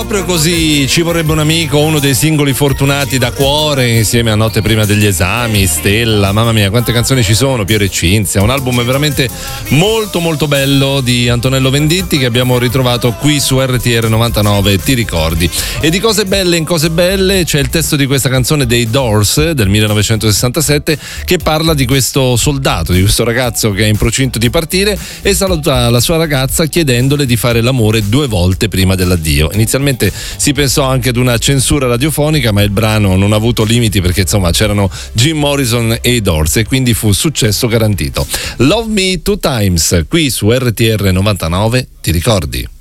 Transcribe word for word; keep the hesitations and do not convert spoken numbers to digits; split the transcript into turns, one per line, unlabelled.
proprio così, ci vorrebbe un amico, uno dei singoli fortunati da cuore, insieme a Notte prima degli esami, Stella, mamma mia quante canzoni ci sono, Piero e Cinzia, un album veramente molto molto bello di Antonello Venditti che abbiamo ritrovato qui su R T R novantanove, ti ricordi? E di cose belle in cose belle c'è il testo di questa canzone dei Doors del millenovecentosessantasette che parla di questo soldato, di questo ragazzo che è in procinto di partire e saluta la sua ragazza chiedendole di fare l'amore due volte prima dell'addio. Inizialmente si pensò anche ad una censura radiofonica, ma il brano non ha avuto limiti perché insomma c'erano Jim Morrison e i Doors e quindi fu successo garantito. Love Me Two Times qui su R T R novantanove, ti ricordi?